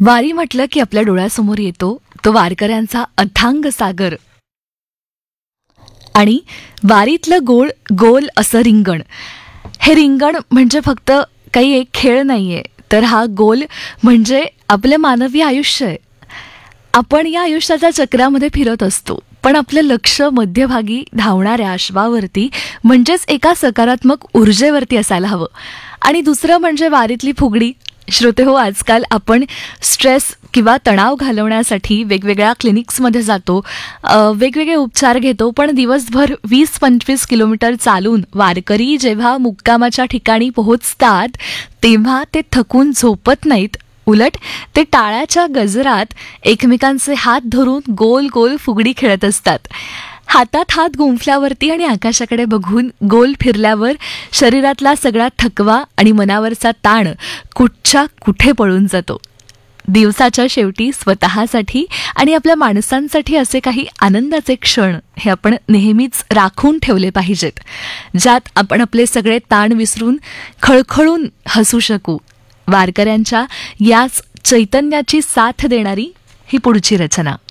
वारी म्हटलं की आपल्या डोळ्यासमोर येतो तो वारकऱ्यांचा अथांग सागर आणि वारीतलं गोल गोल असं रिंगण. हे रिंगण म्हणजे फक्त काही एक खेळ नाहीये, तर हा गोल म्हणजे आपलं मानवी आयुष्य आहे. आपण या आयुष्याच्या चक्रामध्ये फिरत असतो, पण आपलं लक्ष मध्यभागी धावणाऱ्या अश्वावरती म्हणजेच एका सकारात्मक ऊर्जेवरती असायला हवं. आणि दुसरं म्हणजे वारीतली फुगडी. श्रोते हो, आजकाल आपण स्ट्रेस किंवा तणाव घालवण्यासाठी वेगवेगळ्या क्लिनिक्समध्ये जातो, वेगवेगळे उपचार घेतो, पण दिवसभर 20-25 किलोमीटर चालून वारकरी जेव्हा मुक्कामाच्या ठिकाणी पोहोचतात तेव्हा ते थकून झोपत नाहीत. उलट ते टाळ्याच्या गजरात एकमेकांचे हात धरून गोल गोल फुगडी खेळत असतात. हातात हात गुंफल्यावरती आणि आकाशाकडे बघून गोल फिरल्यावर शरीरातला सगळा थकवा आणि मनावरचा ताण कुठच्या कुठे पळून जातो. दिवसाच्या शेवटी स्वतःसाठी आणि आपल्या माणसांसाठी असे काही आनंदाचे क्षण हे आपण नेहमीच राखून ठेवले पाहिजेत, ज्यात आपण आपले सगळे ताण विसरून खळखळून हसू शकू. वारकऱ्यांच्या याच चैतन्याची साथ देणारी ही पुढची रचना.